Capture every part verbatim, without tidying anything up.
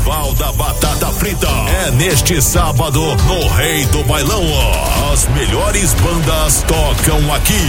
Festival da Batata Frita é neste sábado no Rei do Bailão. As melhores bandas tocam aqui.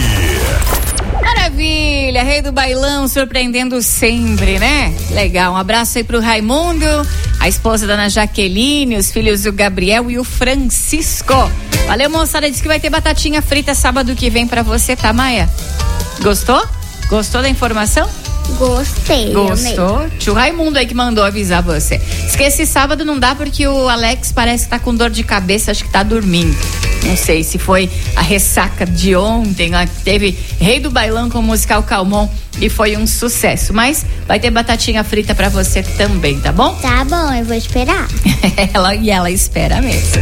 Maravilha, Rei do Bailão surpreendendo sempre, né? Legal, um abraço aí pro Raimundo, a esposa da Ana Jaqueline, os filhos do Gabriel e o Francisco. Valeu, moçada, disse que vai ter batatinha frita sábado que vem pra você, tá, Maia? Gostou? Gostou da informação? Gostei. Gostou? Tio Raimundo aí que mandou avisar você. Diz que esse sábado não dá porque o Alex parece que tá com dor de cabeça, acho que tá dormindo. Não sei se foi a ressaca de ontem, lá que teve Rei do Bailão com o musical Calmon e foi um sucesso. Mas vai ter batatinha frita pra você também, tá bom? Tá bom, eu vou esperar. ela, e ela espera mesmo.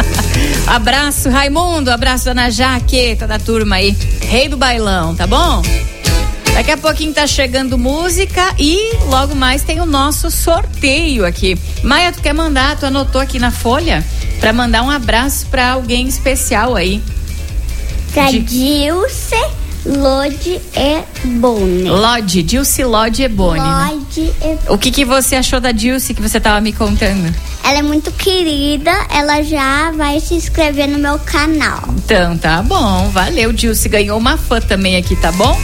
Abraço, Raimundo, abraço, Ana Jaque, toda a turma aí. Rei do Bailão, tá bom? Daqui a pouquinho tá chegando música e logo mais tem o nosso sorteio aqui. Maia, tu quer mandar, tu anotou aqui na folha? Pra mandar um abraço pra alguém especial aí. Pra De... Dilce Lodi Eboni. Lodi, Dilce Lodi Eboni. Lodi Eboni. O que que você achou da Dilce que você tava me contando? Ela é muito querida, ela já vai se inscrever no meu canal. Então, tá bom, valeu, Dilce, ganhou uma fã também aqui, tá bom?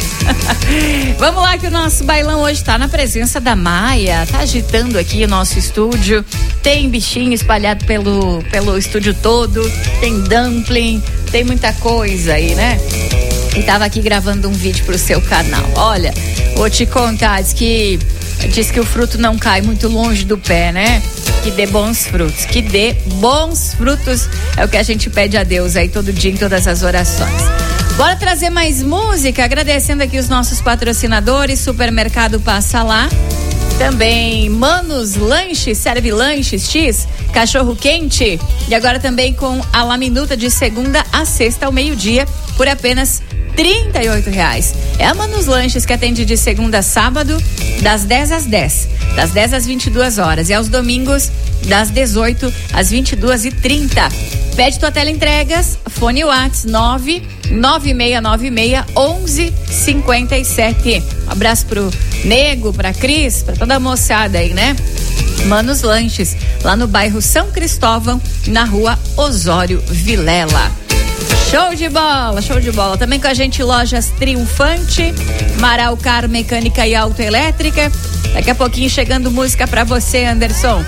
Vamos lá que o nosso bailão hoje tá na presença da Maia, tá agitando aqui o nosso estúdio, tem bichinho espalhado pelo, pelo estúdio todo, tem dumpling, tem muita coisa aí, né? E tava aqui gravando um vídeo pro seu canal. Olha, vou te contar, diz que, diz que o fruto não cai muito longe do pé, né? Que dê bons frutos, que dê bons frutos, é o que a gente pede a Deus aí todo dia em todas as orações. Bora trazer mais música, agradecendo aqui os nossos patrocinadores, Supermercado Passa Lá, também Manos Lanches, serve lanches, X, cachorro quente, e agora também com a La Minuta de segunda a sexta ao meio-dia, por apenas trinta e oito reais. É a Manos Lanches que atende de segunda a sábado, das dez às dez, das dez às vinte e duas horas, e aos domingos, das dezoito às vinte e duas e trinta. Pede tua teleentregas, fone Whats nove nove seis nove seis um um cinco sete. Um abraço pro Nego, pra Cris, pra toda a moçada aí, né? Manos Lanches, lá no bairro São Cristóvão, na rua Osório Vilela. Show de bola, show de bola. Também com a gente Lojas Triunfante, Marau Car Mecânica e Autoelétrica. Daqui a pouquinho chegando música pra você, Anderson.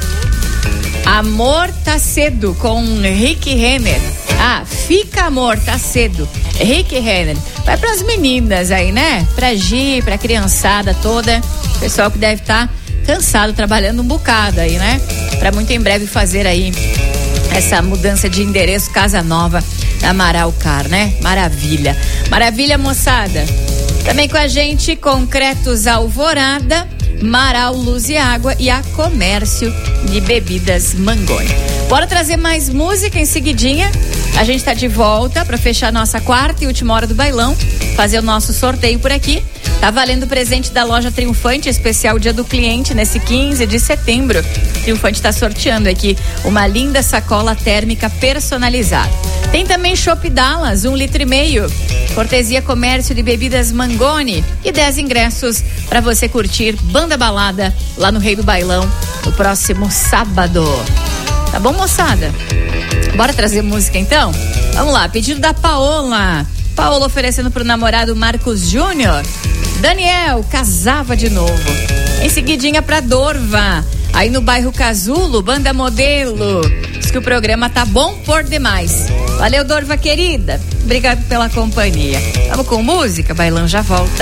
Amor Tá Cedo com Rick Renner. Ah, Fica Amor Tá Cedo, Rick Renner. Vai pras meninas aí, né? Pra Gi, pra criançada toda. Pessoal que deve estar tá cansado, trabalhando um bocado aí, né? Pra muito em breve fazer aí essa mudança de endereço, casa nova da Marau Car, né? Maravilha. Maravilha, moçada. Também com a gente, Concretos Alvorada, Marau Luz e Água e a Comércio de Bebidas Mangoni. Bora trazer mais música em seguidinha. A gente tá de volta para fechar nossa quarta e última hora do bailão, fazer o nosso sorteio por aqui. Tá valendo o presente da loja Triunfante, especial Dia do Cliente, nesse quinze de setembro. Triunfante tá sorteando aqui uma linda sacola térmica personalizada. Tem também Chopp Dallas, um litro e meio. Cortesia Comércio de Bebidas Mangoni e dez ingressos para você curtir Banda Balada lá no Rei do Bailão no próximo sábado. Tá bom, moçada? Bora trazer música então? Vamos lá, pedido da Paola. Paola oferecendo pro namorado Marcos Júnior. Daniel, casava de novo. Em seguidinha pra Dorva, aí no bairro Casulo, Banda Modelo. Diz que o programa tá bom por demais. Valeu, Dorva querida. Obrigado pela companhia. Vamos com música, bailão já volta.